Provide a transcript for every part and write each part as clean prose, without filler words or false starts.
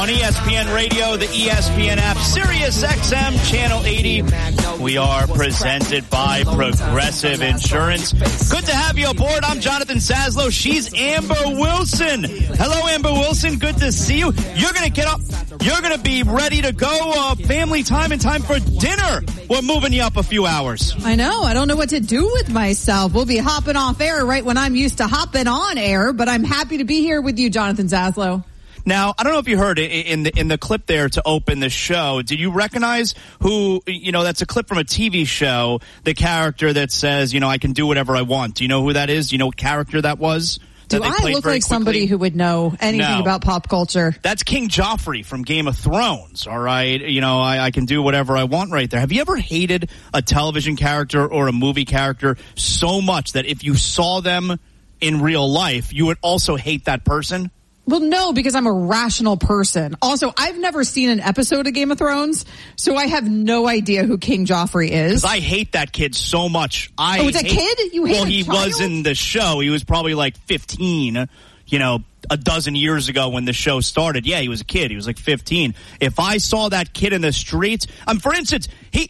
on ESPN Radio, the ESPN app, Sirius XM, Channel 80. We are presented by Progressive Insurance. Good to have you aboard. I'm Jonathan Saslow. She's Amber Wilson. Hello, Amber Wilson. Good to see you. You're going to get up. You're going to be ready to go. Family time and time for dinner. We're moving you up a few hours. I know. I don't know what to do with myself. We'll be hopping off air right when I'm used to hopping on air, but I'm happy to be here with you, Jonathan Saslow. Now, I don't know if you heard it in the clip there to open the show. Did you recognize who, that's a clip from a TV show, the character that says, I can do whatever I want. Do you know who that is? Do you know what character that was? Do I look like somebody who would know anything about pop culture? That's King Joffrey from Game of Thrones, all right? I can do whatever I want right there. Have you ever hated a television character or a movie character so much that if you saw them in real life, you would also hate that person? Well, no, because I'm a rational person. Also, I've never seen an episode of Game of Thrones, so I have no idea who King Joffrey is. Because I hate that kid so much. It's a kid? You hate Well, a he child? was in the show. He was probably like 15, a dozen years ago when the show started. Yeah, he was a kid. He was like 15. If I saw that kid in the streets, for instance,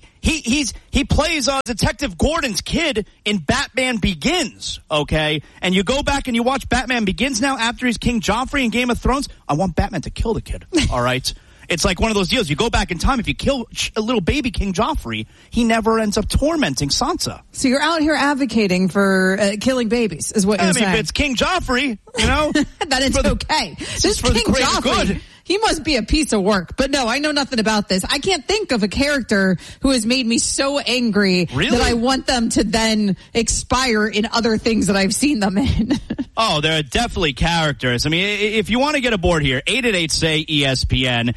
he plays Detective Gordon's kid in Batman Begins, okay? And you go back and you watch Batman Begins now after he's King Joffrey in Game of Thrones. I want Batman to kill the kid, all right? It's like one of those deals. You go back in time. If you kill a little baby King Joffrey, he never ends up tormenting Sansa. So you're out here advocating for killing babies, is what you're saying. If it's King Joffrey, that it's okay. This King Joffrey, he must be a piece of work. But no, I know nothing about this. I can't think of a character who has made me so angry that I want them to then expire in other things that I've seen them in. Oh, there are definitely characters. I mean, if you want to get aboard here, 888-SAY-ESPN,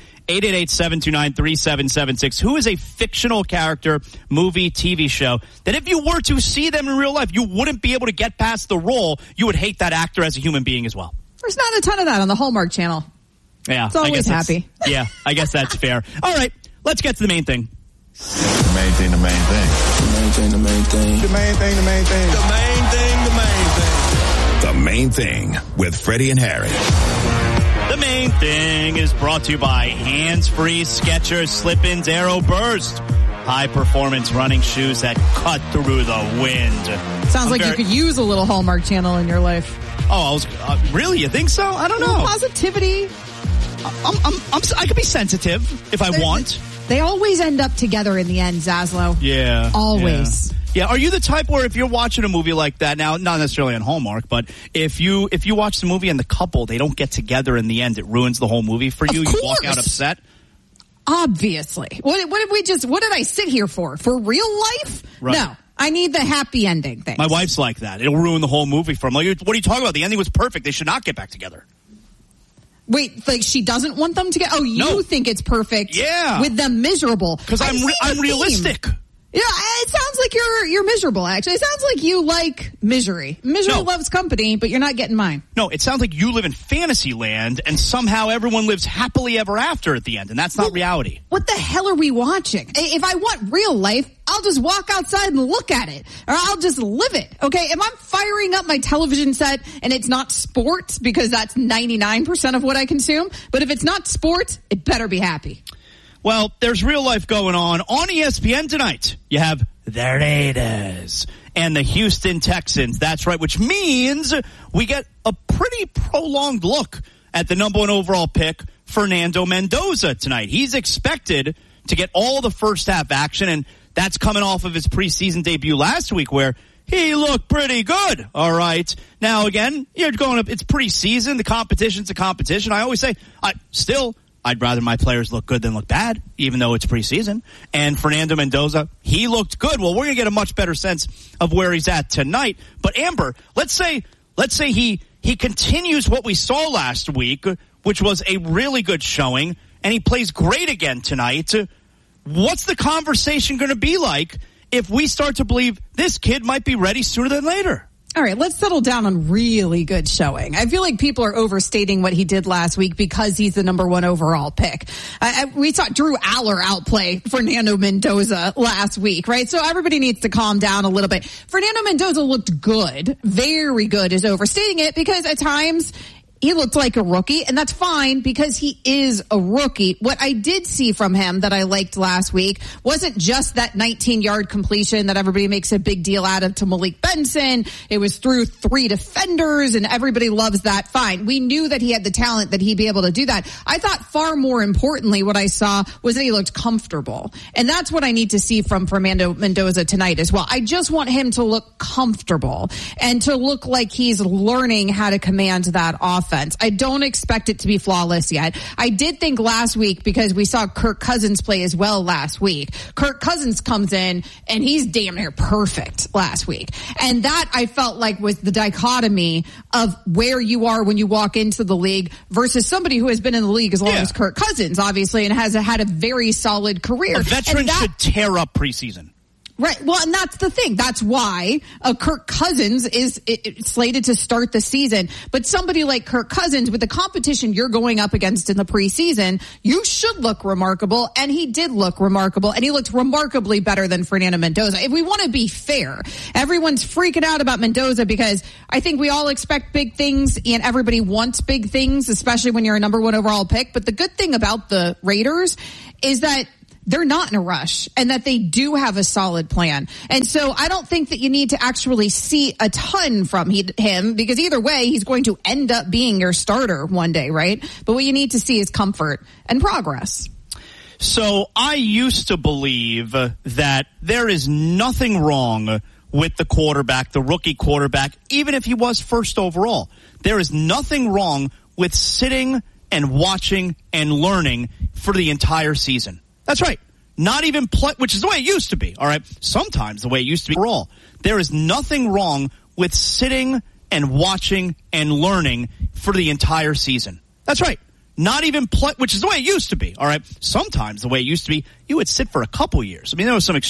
888-729-3776. Who is a fictional character, movie, TV show, that if you were to see them in real life, you wouldn't be able to get past the role? You would hate that actor as a human being as well. There's not a ton of that on the Hallmark Channel. Yeah. It's always happy. Yeah, I guess that's fair. All right, let's get to the main thing. The main thing. The main thing. The main thing. The main thing. The main thing. The main thing. The main thing. The main thing with Freddie and Harry. The main thing is brought to you by Hands-Free Skechers Slip-ins Aero Burst. High-performance running shoes that cut through the wind. Sounds like you could use a little Hallmark Channel in your life. Oh, really? You think so? I don't know. Positivity. I could be sensitive if I want. They always end up together in the end, Zaslow. Yeah. Always. Yeah. Are you the type where if you're watching a movie like that, now not necessarily on Hallmark, but if you watch the movie and the couple, they don't get together in the end, it ruins the whole movie for you? You walk out upset? Obviously. What did I sit here for? For real life? Right. No. I need the happy ending thing. My wife's like that. It'll ruin the whole movie for me. Like, what are you talking about? The ending was perfect. They should not get back together. Wait, like she doesn't want them to get... Oh, you think it's perfect? Yeah. With them miserable. Because I'm realistic. Yeah, it sounds like you're miserable, actually. It sounds like you like misery. Misery loves company, but you're not getting mine. No, it sounds like you live in fantasy land, and somehow everyone lives happily ever after at the end, and that's not reality. What the hell are we watching? If I want real life, I'll just walk outside and look at it, or I'll just live it, okay? If I'm firing up my television set and it's not sports, because that's 99% of what I consume, but if it's not sports, it better be happy. Well, there's real life going on ESPN tonight. You have the Raiders and the Houston Texans. That's right, which means we get a pretty prolonged look at the number 1 overall pick, Fernando Mendoza, tonight. He's expected to get all the first half action, and that's coming off of his preseason debut last week where he looked pretty good. All right. Now, again, you're going up. It's preseason. The competition's a competition. I always say, I'd rather my players look good than look bad, even though it's preseason. And Fernando Mendoza, he looked good. Well, we're going to get a much better sense of where he's at tonight. But Amber, let's say he continues what we saw last week, which was a really good showing, and he plays great again tonight. What's the conversation going to be like if we start to believe this kid might be ready sooner than later? All right, let's settle down on really good showing. I feel like people are overstating what he did last week because he's the number 1 overall pick. We saw Drew Aller outplay Fernando Mendoza last week, right? So everybody needs to calm down a little bit. Fernando Mendoza looked good. Very good is overstating it because at times he looked like a rookie, and that's fine because he is a rookie. What I did see from him that I liked last week wasn't just that 19-yard completion that everybody makes a big deal out of to Malik Benson. It was through 3 defenders, and everybody loves that. Fine. We knew that he had the talent that he'd be able to do that. I thought far more importantly what I saw was that he looked comfortable. And that's what I need to see from Fernando Mendoza tonight as well. I just want him to look comfortable and to look like he's learning how to command that offense. I don't expect it to be flawless yet. I did think last week, because we saw Kirk Cousins play as well last week, Kirk Cousins comes in and he's damn near perfect last week. And that I felt like was the dichotomy of where you are when you walk into the league versus somebody who has been in the league as long as Kirk Cousins, obviously, and has had a very solid career. A veteran should tear up preseason. Right. Well, and that's the thing. That's why Kirk Cousins is slated to start the season. But somebody like Kirk Cousins, with the competition you're going up against in the preseason, you should look remarkable. And he did look remarkable. And he looked remarkably better than Fernando Mendoza. If we want to be fair, everyone's freaking out about Mendoza because I think we all expect big things and everybody wants big things, especially when you're a number 1 overall pick. But the good thing about the Raiders is that they're not in a rush and that they do have a solid plan. And so I don't think that you need to actually see a ton from him because either way, he's going to end up being your starter one day, right? But what you need to see is comfort and progress. So I used to believe that there is nothing wrong with the quarterback, the rookie quarterback, even if he was first overall. There is nothing wrong with sitting and watching and learning for the entire season. That's right. Not even play, which is the way it used to be. All right. Sometimes the way it used to be overall. There is nothing wrong with sitting and watching and learning for the entire season. That's right. Not even play, which is the way it used to be. All right. Sometimes the way it used to be, you would sit for a couple years. I mean, there was some